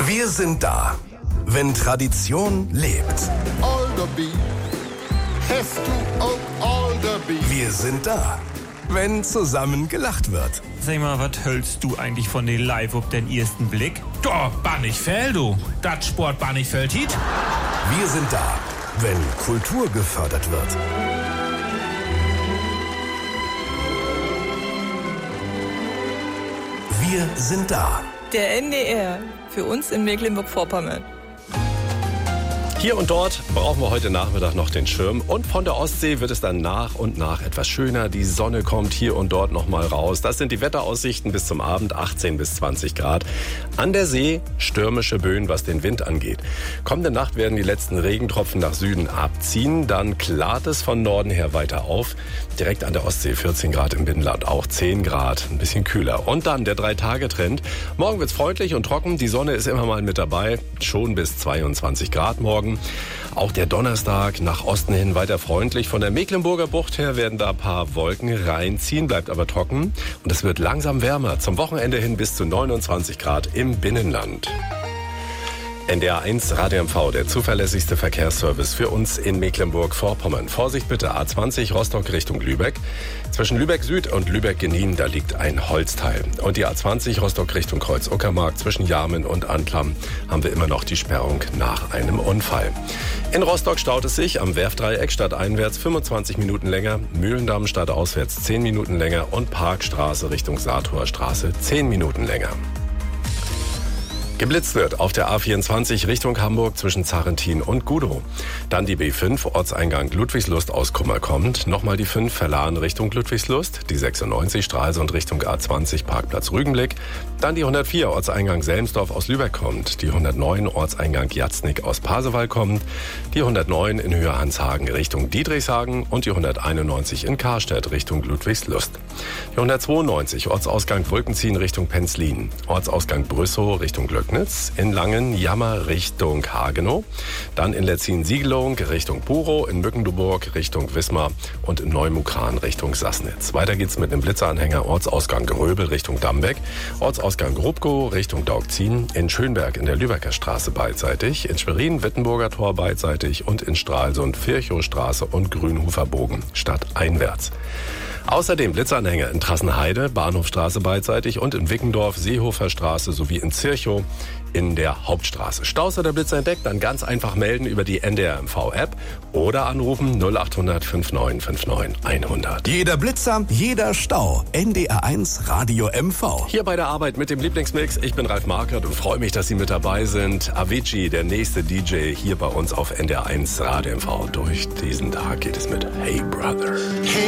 Wir sind da, wenn Tradition lebt. Alderby, hast du auch Alderby? Wir sind da, wenn zusammen gelacht wird. Sag mal, was hältst du eigentlich von den Live auf den ersten Blick? Doch, Bannichfeld, du. Das Sport Bannichfeld hit. Wir sind da, wenn Kultur gefördert wird. Wir sind da. Der NDR, für uns in Mecklenburg-Vorpommern. Hier und dort brauchen wir heute Nachmittag noch den Schirm und von der Ostsee wird es dann nach und nach etwas schöner. Die Sonne kommt hier und dort noch mal raus. Das sind die Wetteraussichten bis zum Abend, 18 bis 20 Grad. An der See stürmische Böen, was den Wind angeht. Kommende Nacht werden die letzten Regentropfen nach Süden abziehen. Dann klart es von Norden her weiter auf. Direkt an der Ostsee 14 Grad im Binnenland, auch 10 Grad, ein bisschen kühler. Und dann der 3-Tage-Trend. Morgen wird's freundlich und trocken. Die Sonne ist immer mal mit dabei, schon bis 22 Grad morgen. Auch der Donnerstag nach Osten hin weiter freundlich. Von der Mecklenburger Bucht her werden da ein paar Wolken reinziehen, bleibt aber trocken. Und es wird langsam wärmer. Zum Wochenende hin bis zu 29 Grad im Binnenland. NDR 1 Radio MV, der zuverlässigste Verkehrsservice für uns in Mecklenburg-Vorpommern. Vorsicht bitte, A20 Rostock Richtung Lübeck. Zwischen Lübeck Süd und Lübeck-Genin, da liegt ein Holzteil. Und die A20 Rostock Richtung Kreuz-Uckermark zwischen Jarmen und Antlam haben wir immer noch die Sperrung nach einem Unfall. In Rostock staut es sich am Werftdreieck stadteinwärts 25 Minuten länger, Mühlendamm stadtauswärts 10 Minuten länger und Parkstraße Richtung Saathower Straße 10 Minuten länger. Geblitzt wird auf der A24 Richtung Hamburg zwischen Zarrentin und Gudow. Dann die B5 Ortseingang Ludwigslust aus Kummer kommt. Nochmal die 5 Verlahen Richtung Ludwigslust. Die 96 Stralsund Richtung A20 Parkplatz Rügenblick. Dann die 104 Ortseingang Selmsdorf aus Lübeck kommt. Die 109 Ortseingang Jatznick aus Pasewalk kommt. Die 109 in Höhe Hanshagen Richtung Dietrichshagen. Und die 191 in Karstedt Richtung Ludwigslust. Die 192 Ortsausgang Wolkenziehen Richtung Penzlin. Ortsausgang Brüssow Richtung Glöcknitz. In Langen, Jammer Richtung Hagenow, dann in Letzin-Siegelung Richtung Burow, in Mückenduburg Richtung Wismar und in Neumukran Richtung Sassnitz. Weiter geht's mit dem Blitzeranhänger Ortsausgang Gröbel Richtung Dambeck, Ortsausgang Grubkow Richtung Daugzien, in Schönberg in der Lübecker Straße beidseitig, in Schwerin Wittenburger Tor beidseitig und in Stralsund Virchowstraße und Grünhofer Bogen stadteinwärts. Außerdem Blitzeranhänger in Trassenheide, Bahnhofstraße beidseitig und in Wickendorf, Seehofer Straße sowie in Zirchow in der Hauptstraße. Staus oder Blitzer entdeckt, dann ganz einfach melden über die NDR MV-App oder anrufen 0800 5959 100. Jeder Blitzer, jeder Stau. NDR 1 Radio MV. Hier bei der Arbeit mit dem Lieblingsmix. Ich bin Ralf Markert und freue mich, dass Sie mit dabei sind. Avicii, der nächste DJ hier bei uns auf NDR 1 Radio MV. Durch diesen Tag geht es mit Hey Brother. Hey